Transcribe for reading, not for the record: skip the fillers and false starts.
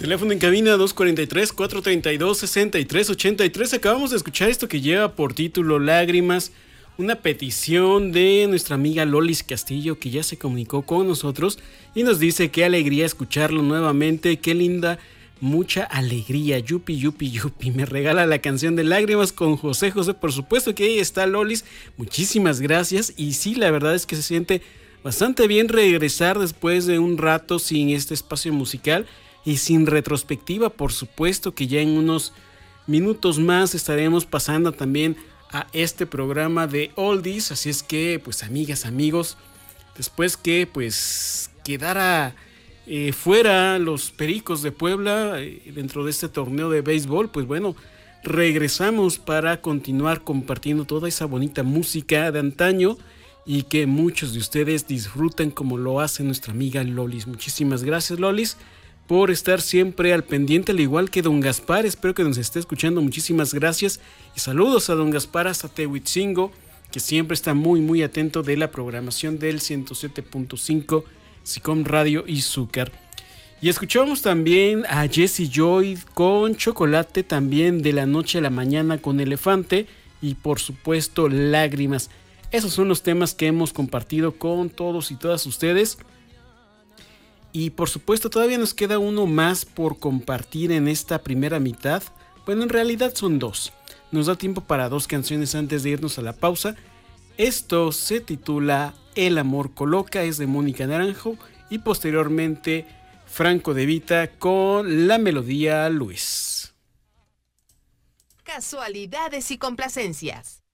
Teléfono en cabina 243-432-6383. Acabamos de escuchar esto que lleva por título Lágrimas, una petición de nuestra amiga Lolis Castillo, que ya se comunicó con nosotros y nos dice qué alegría escucharlo nuevamente, qué linda, mucha alegría, yupi, yupi, yupi. Me regala la canción de Lágrimas con José José, por supuesto que ahí está Lolis, muchísimas gracias. Y sí, la verdad es que se siente bastante bien regresar después de un rato sin este espacio musical y sin retrospectiva. Por supuesto que ya en unos minutos más estaremos pasando también a este programa de Oldies. Así es que, pues amigas, amigos, después que pues quedara fuera los Pericos de Puebla dentro de este torneo de béisbol, pues bueno, regresamos para continuar compartiendo toda esa bonita música de antaño y que muchos de ustedes disfruten como lo hace nuestra amiga Lolis. Muchísimas gracias, Lolis, por estar siempre al pendiente, al igual que don Gaspar. Espero que nos esté escuchando. Muchísimas gracias y saludos a don Gaspar hasta Tehuitzingo, que siempre está muy muy atento de la programación del 107.5 SICOM Radio Izúcar. Y escuchamos también a Jessie Joy con Chocolate, también de la noche a la mañana con Elefante y por supuesto Lágrimas. Esos son los temas que hemos compartido con todos y todas ustedes. Y por supuesto todavía nos queda uno más por compartir en esta primera mitad. Bueno, en realidad son dos. Nos da tiempo para dos canciones antes de irnos a la pausa. Esto se titula El amor coloca, es de Mónica Naranjo. Y posteriormente Franco De Vita con la melodía Luis. Casualidades y complacencias.